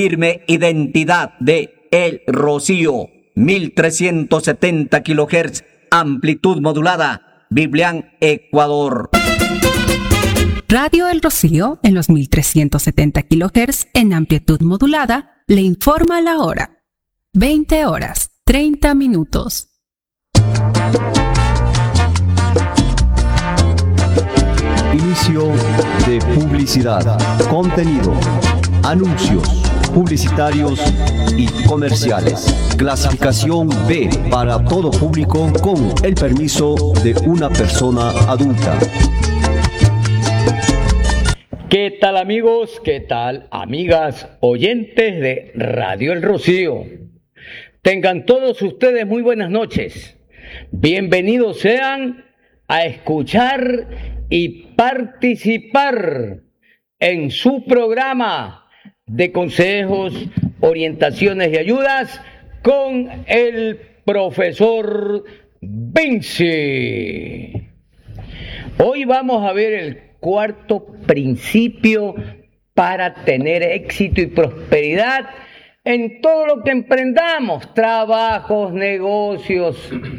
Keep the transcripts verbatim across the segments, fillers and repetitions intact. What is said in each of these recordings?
firme identidad de El Rocío, mil trescientos setenta kilohertz, amplitud modulada, Biblián, Ecuador. Radio El Rocío, en los mil trescientos setenta kilohertz, en amplitud modulada, le informa la hora. veinte horas, treinta minutos. Inicio de publicidad, contenido, anuncios publicitarios y comerciales. Clasificación B para todo público con el permiso de una persona adulta. ¿Qué tal, amigos? ¿Qué tal, amigas oyentes de Radio El Rocío? Tengan todos ustedes muy buenas noches. Bienvenidos sean a escuchar y participar en su programa de consejos, orientaciones y ayudas con el profesor Vinci. Hoy vamos a ver el cuarto principio para tener éxito y prosperidad en todo lo que emprendamos, trabajos, negocios.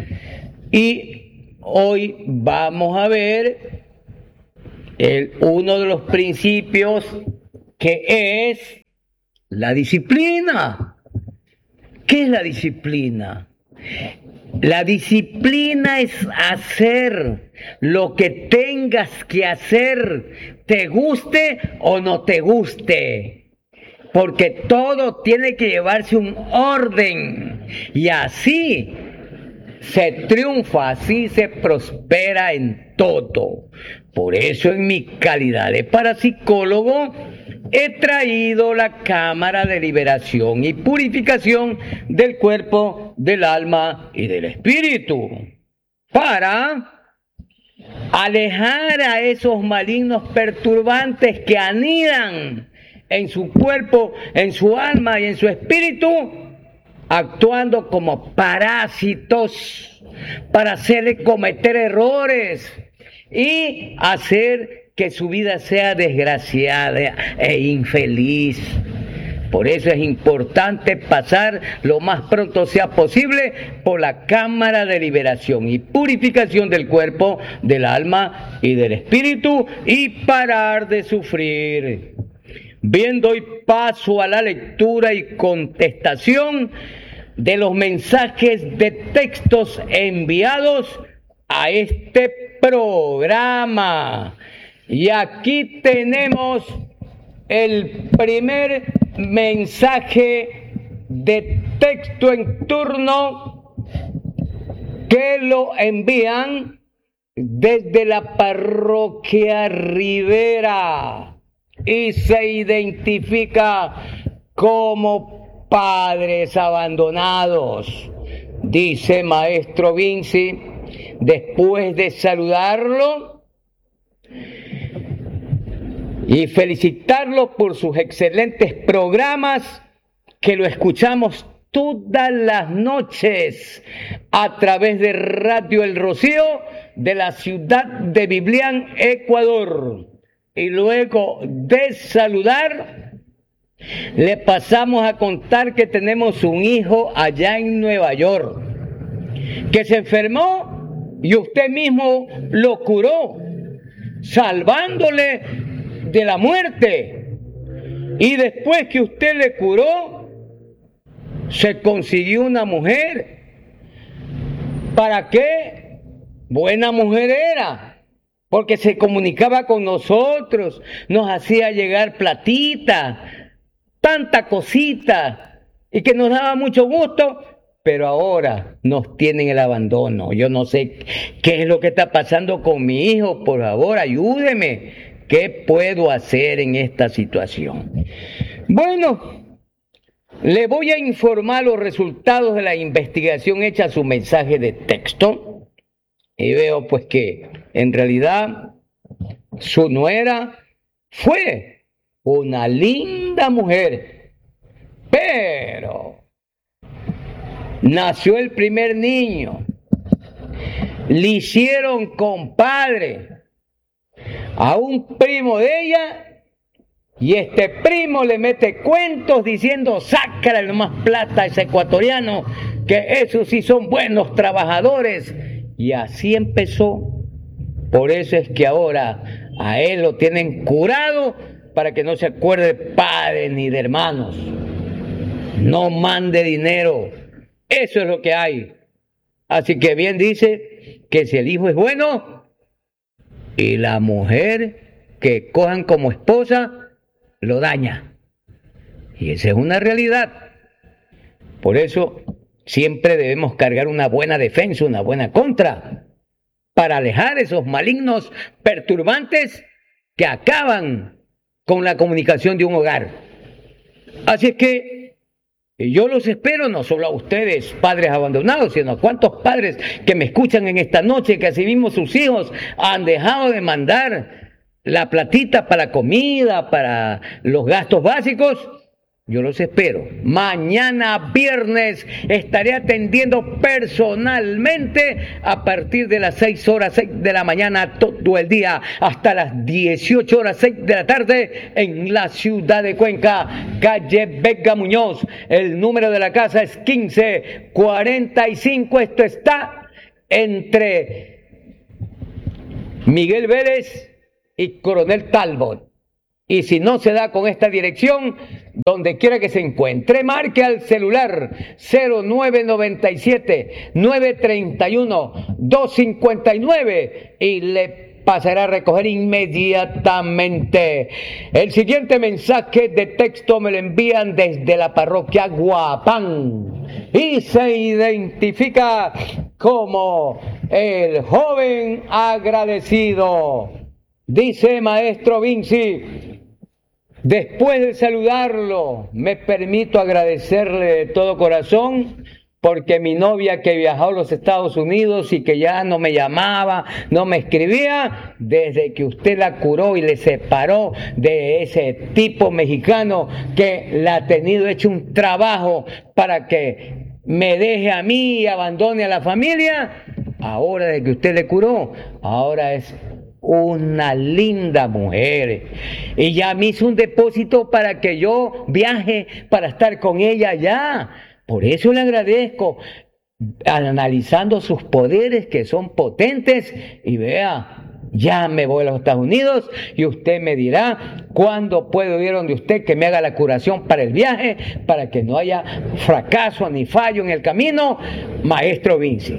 Y hoy vamos a ver el, uno de los principios, que es la disciplina. ¿Qué es la disciplina? La disciplina es hacer lo que tengas que hacer, te guste o no te guste, porque todo tiene que llevarse un orden, y así se triunfa, así se prospera en todo. Por eso, en mi calidad de parapsicólogo, he traído la cámara de liberación y purificación del cuerpo, del alma y del espíritu, para alejar a esos malignos perturbantes que anidan en su cuerpo, en su alma y en su espíritu, actuando como parásitos para hacerle cometer errores y hacer que su vida sea desgraciada e infeliz. Por eso es importante pasar lo más pronto sea posible por la cámara de liberación y purificación del cuerpo, del alma y del espíritu, y parar de sufrir. Bien, doy paso a la lectura y contestación de los mensajes de textos enviados a este programa. Y aquí tenemos el primer mensaje de texto en turno, que lo envían desde la parroquia Rivera y se identifica como padres abandonados. Dice Maestro Vinci, después de saludarlo y felicitarlo por sus excelentes programas, que lo escuchamos todas las noches a través de Radio El Rocío de la ciudad de Biblián, Ecuador. Y luego de saludar, le pasamos a contar que tenemos un hijo allá en Nueva York que se enfermó y usted mismo lo curó, salvándole de la muerte. Y después que usted le curó, se consiguió una mujer. ¿Para qué? Buena mujer era, porque se comunicaba con nosotros, nos hacía llegar platita, tanta cosita, y que nos daba mucho gusto. Pero ahora nos tienen el abandono. Yo no sé qué es lo que está pasando con mi hijo. Por favor, ayúdeme. ¿Qué puedo hacer en esta situación? Bueno, le voy a informar los resultados de la investigación hecha a su mensaje de texto. Y veo pues que en realidad su nuera fue una linda mujer. Pero nació el primer niño, le hicieron compadre a un primo de ella Y este primo le mete cuentos diciendo, sácale más plata a ese ecuatoriano, que esos sí son buenos trabajadores. Y así empezó. Por eso es que ahora a él lo tienen curado para que no se acuerde de padres ni de hermanos. No mande dinero. Eso es lo que hay. Así que bien dice que si el hijo es bueno y la mujer que cojan como esposa lo daña. Y esa es una realidad. Por eso siempre debemos cargar una buena defensa, una buena contra, para alejar esos malignos perturbantes que acaban con la comunicación de un hogar. Así es que yo los espero, no solo a ustedes, padres abandonados, sino a cuantos padres que me escuchan en esta noche, que así mismo sus hijos han dejado de mandar la platita para comida, para los gastos básicos. Yo los espero. Mañana viernes estaré atendiendo personalmente a partir de las seis horas, seis de la mañana, todo el día, hasta las dieciocho horas, seis de la tarde, en la ciudad de Cuenca, calle Vega Muñoz. El número de la casa es quince cuarenta y cinco. Esto está entre Miguel Vélez y Coronel Talbot. Y si no se da con esta dirección, donde quiera que se encuentre, marque al celular cero nueve noventa y siete, nueve treinta y uno, dos cincuenta y nueve y le pasará a recoger inmediatamente. El siguiente mensaje de texto me lo envían desde la parroquia Guapán y se identifica como el joven agradecido. Dice Maestro Vinci: después de saludarlo, me permito agradecerle de todo corazón porque mi novia que viajó a los Estados Unidos y que ya no me llamaba, no me escribía, desde que usted la curó y le separó de ese tipo mexicano que la ha tenido hecho un trabajo para que me deje a mí y abandone a la familia, ahora de que usted le curó, ahora es una linda mujer y ya me hizo un depósito para que yo viaje para estar con ella allá. Por eso le agradezco, analizando sus poderes que son potentes, y vea, ya me voy a los Estados Unidos y usted me dirá cuándo puedo ir donde usted que me haga la curación para el viaje, para que no haya fracaso ni fallo en el camino, Maestro Vinci.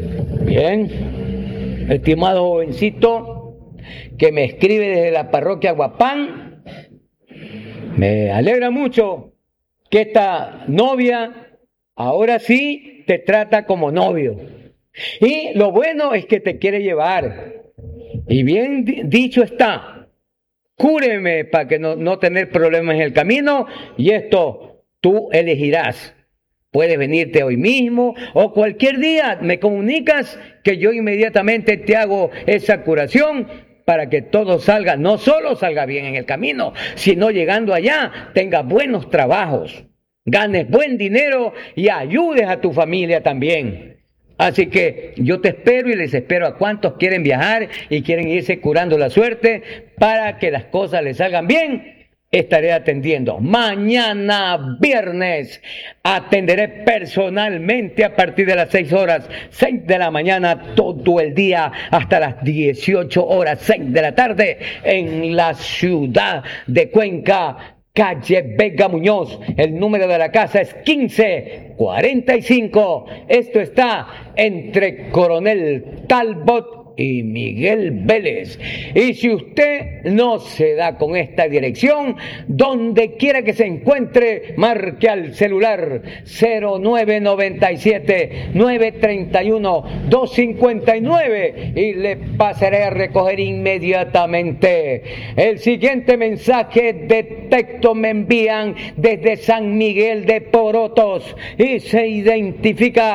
Bien, estimado jovencito que me escribe desde la parroquia Guapán, me alegra mucho que esta novia ahora sí te trata como novio. Y lo bueno es que te quiere llevar. Y bien dicho está, cúreme para que no, no tener problemas en el camino, y esto tú elegirás. Puedes venirte hoy mismo o cualquier día, me comunicas que yo inmediatamente te hago esa curación para que todo salga, no solo salga bien en el camino, sino llegando allá tengas buenos trabajos, ganes buen dinero y ayudes a tu familia también. Así que yo te espero y les espero a cuantos quieren viajar y quieren irse curando la suerte para que las cosas les salgan bien. Estaré atendiendo. Mañana viernes atenderé personalmente a partir de las seis horas, seis de la mañana, todo el día hasta las dieciocho horas, seis de la tarde, en la ciudad de Cuenca, calle Vega Muñoz. El número de la casa es quince cuarenta y cinco. Esto está entre Coronel Talbot y Miguel Vélez. Y si usted no se da con esta dirección, donde quiera que se encuentre, marque al celular cero nueve noventa y siete, nueve treinta y uno, dos cincuenta y nueve y le pasaré a recoger inmediatamente. El siguiente mensaje de texto me envían desde San Miguel de Porotos y se identifica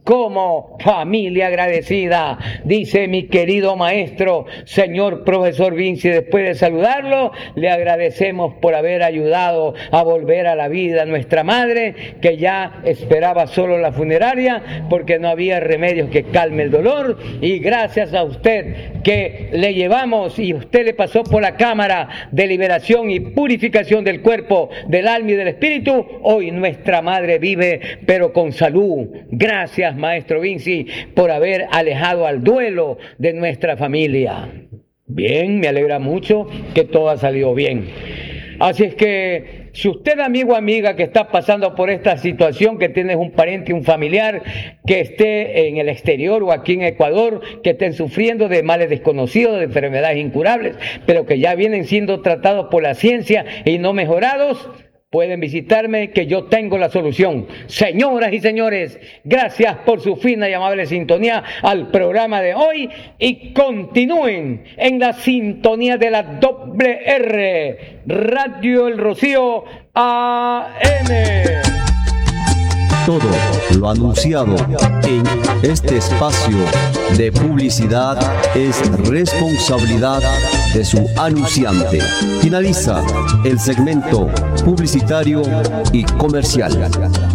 como familia agradecida. Dice mi querido maestro, señor profesor Vinci, después de saludarlo, le agradecemos por haber ayudado a volver a la vida a nuestra madre, que ya esperaba solo la funeraria porque no había remedios que calme el dolor, y gracias a usted que le llevamos y usted le pasó por la cámara de liberación y purificación del cuerpo, del alma y del espíritu, hoy nuestra madre vive pero con salud. Gracias, maestro Vinci, por haber alejado al duelo de nuestra familia. Bien, me alegra mucho que todo ha salido bien. Así es que, si usted, amigo o amiga, que está pasando por esta situación, que tienes un pariente, un familiar que esté en el exterior o aquí en Ecuador, que estén sufriendo de males desconocidos, de enfermedades incurables, pero que ya vienen siendo tratados por la ciencia y no mejorados, pueden visitarme, que yo tengo la solución. Señoras y señores, gracias por su fina y amable sintonía al programa de hoy, y continúen en la sintonía de la doble R, Radio El Rocío A M. Todo lo anunciado en este espacio de publicidad es responsabilidad de su anunciante. Finaliza el segmento publicitario y comercial.